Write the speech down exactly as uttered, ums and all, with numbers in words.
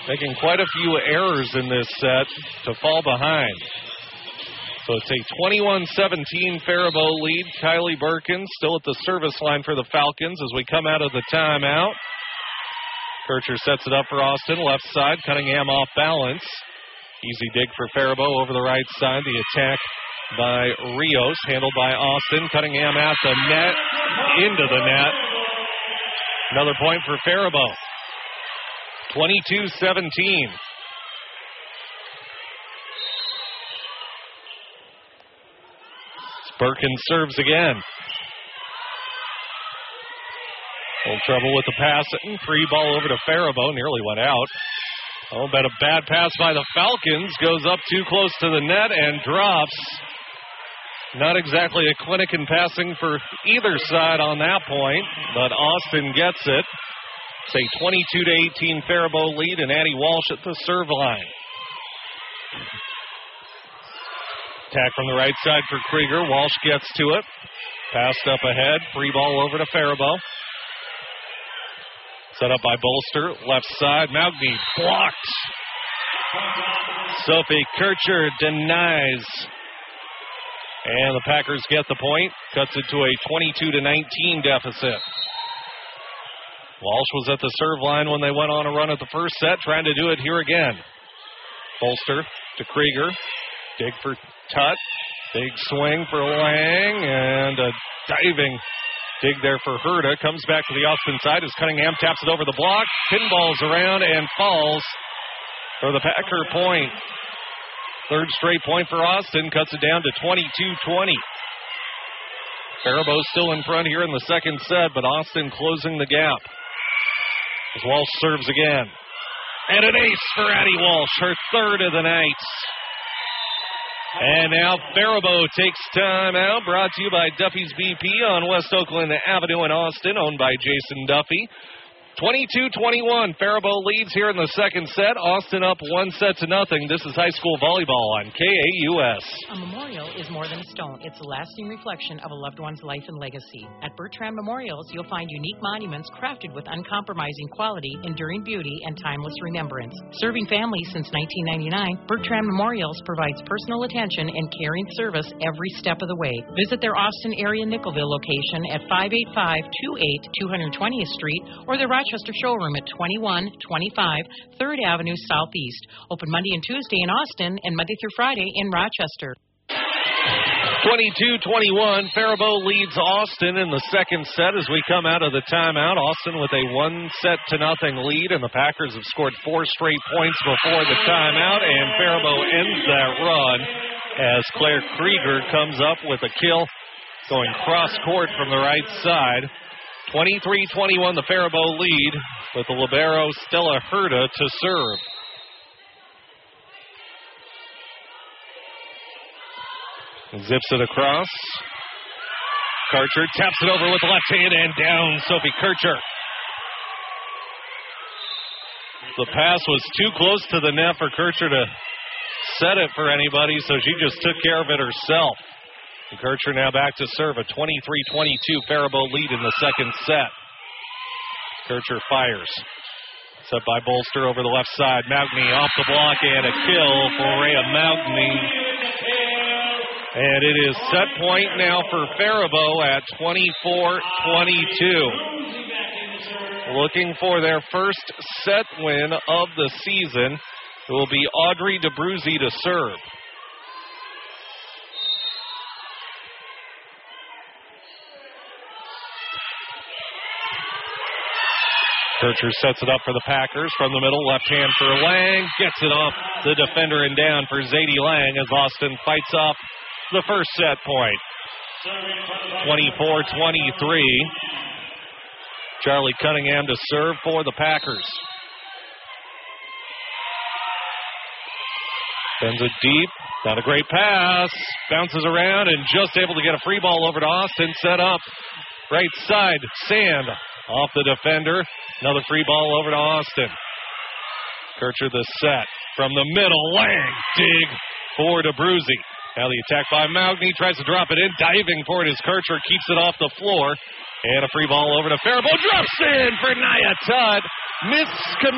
making quite a few errors in this set to fall behind. So it's a twenty-one seventeen Faribault lead. Kylie Birkin still at the service line for the Falcons as we come out of the timeout. Kircher sets it up for Austin, left side. Cunningham off balance. Easy dig for Faribault over the right side. The attack by Rios, handled by Austin. Cunningham at the net, into the net. Another point for Faribault. twenty-two seventeen. Birkin serves again. Little trouble with the pass. Free ball over to Faribault. Nearly went out. Oh, but a bad pass by the Falcons. Goes up too close to the net and drops. Not exactly a clinic in passing for either side on that point, but Austin gets it. It's a twenty-two to eighteen Faribault lead, and Addie Walsh at the serve line. Attack from the right side for Krieger. Walsh gets to it. Passed up ahead. Free ball over to Faribault. Set up by Bolster. Left side. Maugney blocked. Sophie Kircher denies. And the Packers get the point. Cuts it to a twenty-two to nineteen deficit. Walsh was at the serve line when they went on a run at the first set. Trying to do it here again. Bolster to Krieger. Dig for Tutt. Big swing for Lang. And a diving dig there for Herta. Comes back to the Austin side as Cunningham taps it over the block. Pinballs around and falls for the Packer point. Third straight point for Austin. Cuts it down to twenty-two twenty. Faribault still in front here in the second set, but Austin closing the gap. As Walsh serves again. And an ace for Addie Walsh. Her third of the night. And now Faribault takes time out. Brought to you by Duffy's B P on West Oakland Avenue in Austin, owned by Jason Duffy. twenty-two twenty-one. Faribault leads here in the second set. Austin up one set to nothing. This is high school volleyball on K A U S. A memorial is more than a stone. It's a lasting reflection of a loved one's life and legacy. At Bertrand Memorials, you'll find unique monuments crafted with uncompromising quality, enduring beauty, and timeless remembrance. Serving families since nineteen ninety-nine, Bertrand Memorials provides personal attention and caring service every step of the way. Visit their Austin area Nickelville location at five eighty-five two eight two hundred twentieth Street or their Rochester showroom at twenty-one twenty-five third Avenue Southeast. Open Monday and Tuesday in Austin and Monday through Friday in Rochester. twenty-two twenty-one. Faribault leads Austin in the second set as we come out of the timeout. Austin with a one set to nothing lead, and the Packers have scored four straight points before the timeout, and Faribault ends that run as Claire Krieger comes up with a kill going cross court from the right side. twenty-three twenty-one, the Faribault lead, with the libero Stella Herta to serve. Zips it across. Kircher taps it over with the left hand and down Sophie Kircher. The pass was too close to the net for Kircher to set it for anybody, so she just took care of it herself. And Kircher now back to serve. A twenty-three twenty-two Faribault lead in the second set. Kircher fires. Set by Bolster over the left side. Maugney off the block and a kill for Rhea Maugney. And it is set point now for Faribault at twenty-four twenty-two. Looking for their first set win of the season. It will be Audrey DeBruzzi to serve. Kircher sets it up for the Packers from the middle. Left hand for Lang. Gets it off the defender and down for Zadie Lang as Austin fights off the first set point. twenty-four twenty-three. Charlie Cunningham to serve for the Packers. Sends it deep. Not a great pass. Bounces around and just able to get a free ball over to Austin. Set up. Right side. Sand off the defender. Another free ball over to Austin. Kircher the set. From the middle. Lang. Dig for DeBruzzi. Now the attack by Maugney. Tries to drop it in. Diving for it as Kircher keeps it off the floor. And a free ball over to Faribault. Drops in for Nia Tutt. Miscommunication.